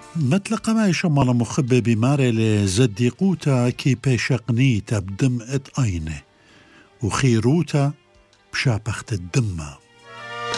مطلقه ما يشمل مخبي بماري لزديقوتا كي بيشقنيتا بدم ات اينه وخيروتا بشابخت الدمه.